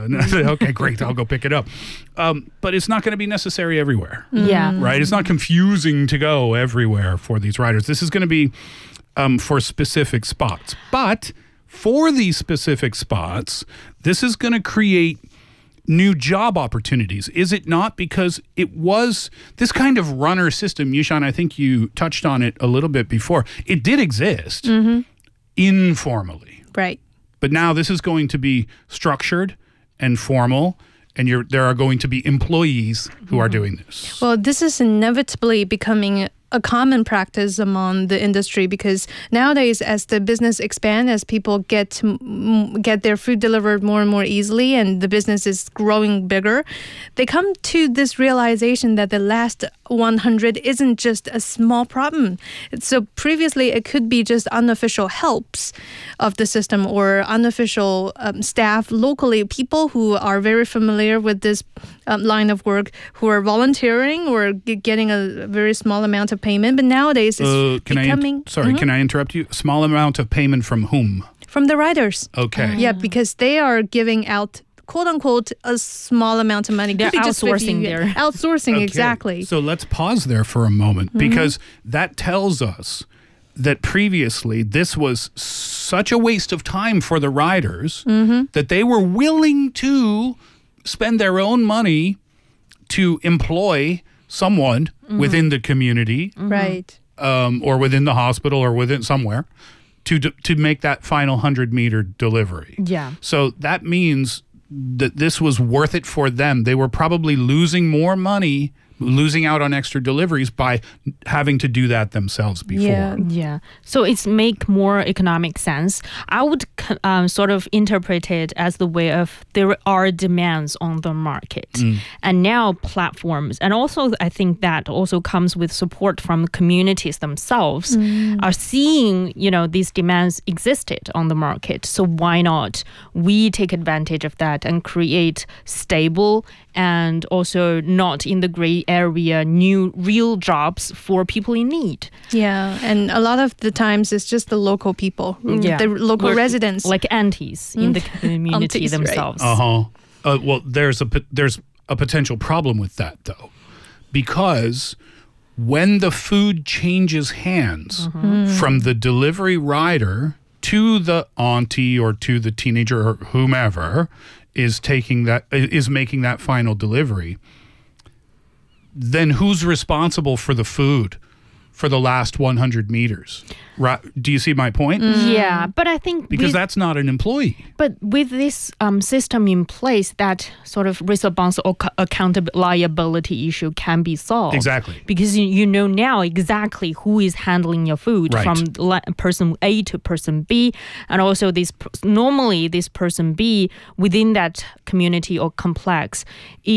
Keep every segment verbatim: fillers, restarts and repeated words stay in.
And I said, okay, great, I'll go pick it up. Um, but it's not going to be necessary everywhere. Yeah. Right? It's not confusing to go everywhere for these riders. This is going to be um, for specific spots. But for these specific spots, this is going to create new job opportunities, is it not? Because it was this kind of runner system, Yushan, I think you touched on it a little bit before. It did exist Mm-hmm. informally. Right. But now this is going to be structured and formal, and you're, there are going to be employees who are doing this. Well, this is inevitably becoming a common practice among the industry because nowadays, as the business expands, as people get to, m- get their food delivered more and more easily, and the business is growing bigger, they come to this realization that the last one hundred isn't just a small problem. So previously, it could be just unofficial helps of the system or unofficial um, staff locally, people who are very familiar with this um, line of work, who are volunteering or g- getting a very small amount of payment. But nowadays, it's Uh, can becoming... I in- sorry, Mhm. can I interrupt you? Small amount of payment from whom? From the riders. Okay. Yeah, because they are giving out, quote unquote, a small amount of money. They're Could be just outsourcing fifty their- Outsourcing, Okay. exactly. So let's pause there for a moment because that tells us that previously this was such a waste of time for the riders that they were willing to spend their own money to employ someone within the community Right. um, or within the hospital or within somewhere to d- to make that final one hundred meter delivery. Yeah. So that means that this was worth it for them. They were probably losing more money, losing out on extra deliveries by having to do that themselves before. Yeah. Yeah. So it's make more economic sense. I would c- um, sort of interpret it as the way of there are demands on the market. And now platforms, and also I think that also comes with support from communities themselves, are seeing, you know, these demands existed on the market. So why not we take advantage of that and create stable and also not in the gray area new real jobs for people in need. Yeah, and a lot of the times it's just the local people, Yeah. the local We're residents. Like aunties in the community Aunties, right. themselves. Uh-huh. Uh, well, there's a pot- there's a potential problem with that though, because when the food changes hands from the delivery rider to the auntie or to the teenager or whomever is taking that is making that final delivery, then who's responsible for the food for the last one hundred meters? Right? Do you see my point? Yeah, but I think Because with, that's not an employee. but with this um, system in place, that sort of response or co- accountability liability issue can be solved. Exactly. Because you, you know now exactly who is handling your food Right. from la- person A to person B, and also this p- normally this person B within that community or complex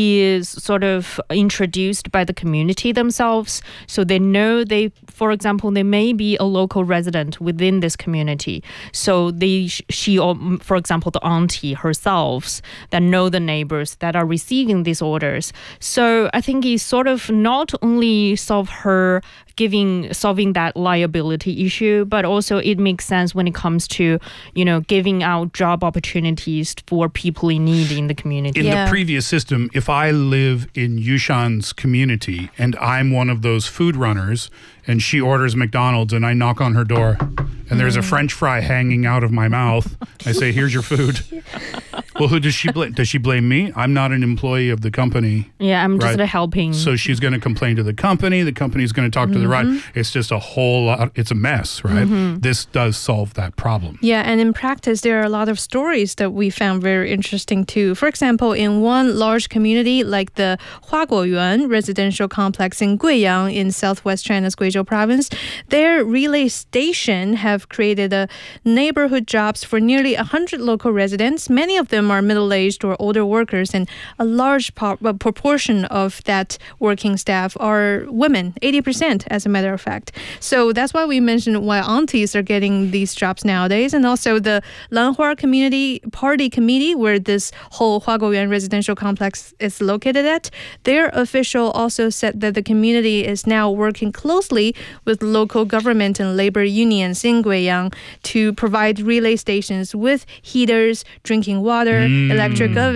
is sort of introduced by the community themselves, so they know they, for example, they may be a local resident within this community, so they sh- she or mm, for example the auntie herself that know the neighbors that are receiving these orders. So I think it's sort of not only solve her giving solving that liability issue, but also it makes sense when it comes to, you know, giving out job opportunities for people in need in the community. In Yeah. the previous system, if I live in Yushan's community and I'm one of those food runners and she orders McDonald's and I knock on her door and there's a French fry hanging out of my mouth, I say, here's your food. Well, who does she blame? Does she blame me? I'm not an employee of the company. Yeah, I'm just Right. helping. So she's going to complain to the company. The company's going to talk to the rider. It's just a whole lot. It's a mess, right? This does solve that problem. Yeah, and in practice, there are a lot of stories that we found very interesting too. For example, in one large community like the Huaguoyuan residential complex in Guiyang in southwest China's Guizhou province, their relay station have created a neighborhood jobs for nearly one hundred local residents. Many of them are middle-aged or older workers, and a large po- uh, proportion of that working staff are women, eighty percent as a matter of fact. So that's why we mentioned why aunties are getting these jobs nowadays. And also the Lanhua Community Party Committee, where this whole Huaguoyuan residential complex is located at, their official also said that the community is now working closely with local government and labor unions in Guiyang to provide relay stations with heaters, drinking water, electric ovens,